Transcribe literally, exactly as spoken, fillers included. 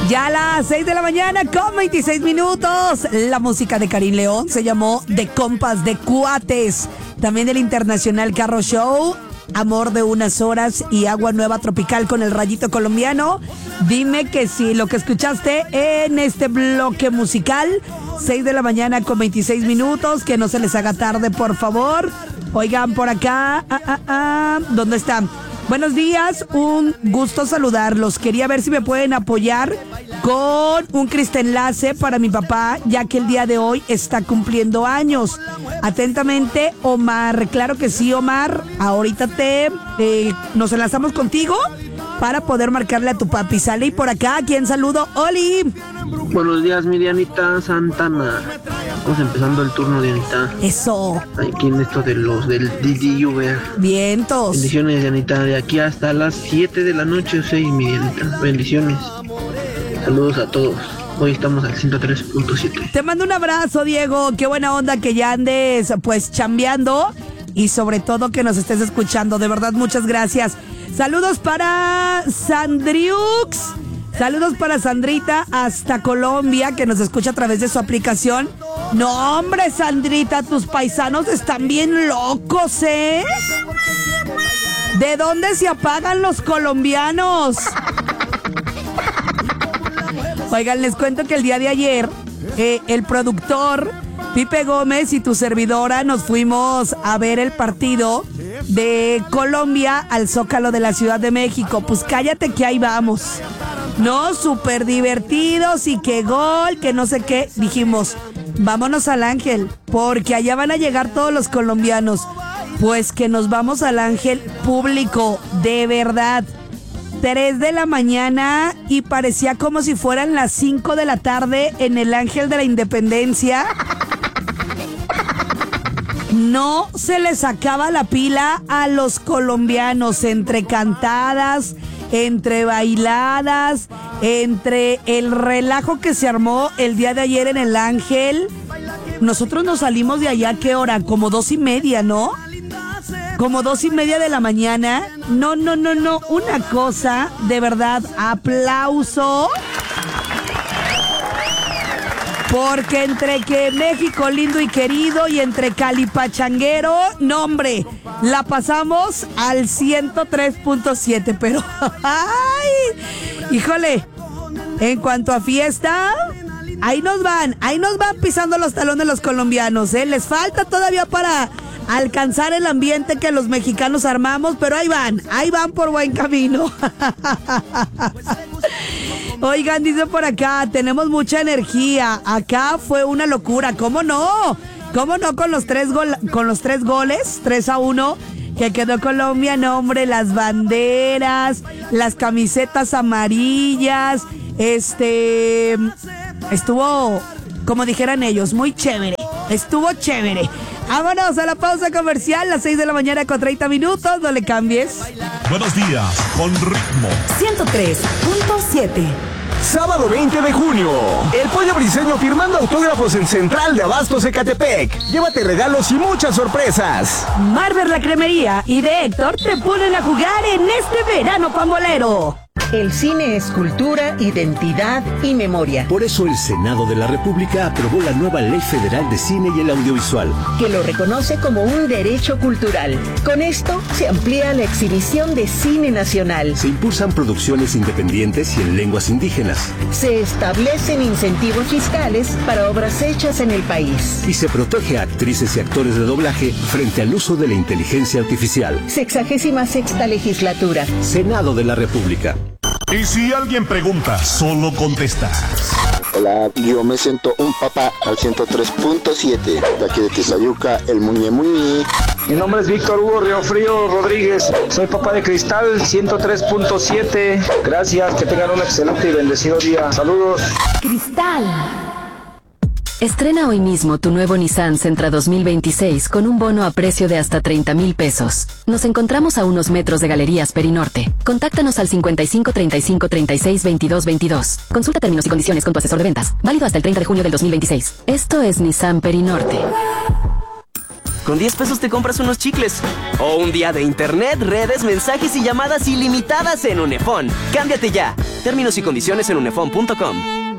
Ya a las seis de la mañana con veintiséis minutos. La música de Karim León se llamó De Compas, de Cuates. También del Internacional Carro Show, Amor de unas horas y Agua Nueva Tropical con el Rayito Colombiano. Dime que sí, lo que escuchaste en este bloque musical. seis de la mañana con veintiséis minutos. Que no se les haga tarde, por favor. Oigan, por acá. Ah, ah, ah, ¿dónde están? Buenos días, un gusto saludarlos. Quería ver si me pueden apoyar con un cristenlace para mi papá, ya que el día de hoy está cumpliendo años. Atentamente, Omar. Claro que sí, Omar. Ahorita te eh, nos enlazamos contigo para poder marcarle a tu papi. Sale y por acá, ¿quién saludo? ¡Oli! Buenos días, mi Dianita Santana. Estamos empezando el turno, Dianita. Eso. Aquí en esto de los del D D Uber. Vientos. Bendiciones, Dianita. De aquí hasta las siete de la noche o seis, mi Dianita. Bendiciones. Saludos a todos. Hoy estamos al ciento tres punto siete. Te mando un abrazo, Diego. Qué buena onda que ya andes pues chambeando y sobre todo que nos estés escuchando. De verdad, muchas gracias. Saludos para Sandriux. Saludos para Sandrita hasta Colombia, que nos escucha a través de su aplicación. No, hombre, Sandrita, tus paisanos están bien locos, ¿eh? ¿De dónde se apagan los colombianos? Oigan, les cuento que el día de ayer, eh, el productor Pipe Gómez y tu servidora nos fuimos a ver el partido de Colombia al Zócalo de la Ciudad de México. Pues cállate que ahí vamos. No, súper divertidos y que gol, que no sé qué. Dijimos, vámonos al Ángel, porque allá van a llegar todos los colombianos. Pues que nos vamos al Ángel público, de verdad. tres de la mañana y parecía como si fueran las cinco de la tarde en el Ángel de la Independencia. No se les acaba la pila a los colombianos, entre cantadas, entre bailadas, entre el relajo que se armó el día de ayer en el Ángel. Nosotros nos salimos de allá, ¿qué hora? Como dos y media, ¿no? Como dos y media de la mañana. No, no, no, no. Una cosa, de verdad, aplauso. Porque entre que México lindo y querido y entre calipachanguero, no, hombre, la pasamos al ciento tres punto siete. Pero, ¡ay! Híjole, en cuanto a fiesta, ahí nos van, ahí nos van pisando los talones los colombianos, ¿eh? Les falta todavía para alcanzar el ambiente que los mexicanos armamos, pero ahí van, ahí van por buen camino. Oigan, dice por acá, tenemos mucha energía. Acá fue una locura, ¿cómo no? ¿Cómo no con los tres gol, con los tres goles, tres a uno, que quedó Colombia? No, hombre, las banderas, las camisetas amarillas, este, estuvo, como dijeran ellos, muy chévere, estuvo chévere. Vámonos a la pausa comercial, las seis de la mañana con treinta minutos, no le cambies. Buenos días, con ritmo. ciento tres punto siete. Sábado veinte de junio, el Pollo Briseño firmando autógrafos en Central de Abastos Ecatepec. Llévate regalos y muchas sorpresas. Marver La Cremería y de Héctor te ponen a jugar en este verano pambolero. El cine es cultura, identidad y memoria. Por eso el Senado de la República aprobó la nueva Ley Federal de Cine y el Audiovisual, que lo reconoce como un derecho cultural. Con esto se amplía la exhibición de cine nacional. Se impulsan producciones independientes y en lenguas indígenas. Se establecen incentivos fiscales para obras hechas en el país. Y se protege a actrices y actores de doblaje frente al uso de la inteligencia artificial. Sexagésima sexta legislatura. Senado de la República. Y si alguien pregunta, solo contesta. Hola, yo me siento un papá al ciento tres punto siete, de aquí de Tizayuca, el Muñe Muñe. Mi nombre es Víctor Hugo Riofrío Rodríguez, soy papá de Cristal, ciento tres punto siete. Gracias, que tengan un excelente y bendecido día. Saludos. Cristal. Estrena hoy mismo tu nuevo Nissan Sentra dos mil veintiséis con un bono a precio de hasta treinta mil pesos. Nos encontramos a unos metros de Galerías Perinorte. Contáctanos al cincuenta y cinco treinta y cinco treinta y seis veintidós veintidós. Consulta términos y condiciones con tu asesor de ventas. Válido hasta el treinta de junio del dos mil veintiséis. Esto es Nissan Perinorte. Con diez pesos te compras unos chicles. O un día de internet, redes, mensajes y llamadas ilimitadas en Unefón. Cámbiate ya. Términos y condiciones en unefón punto com.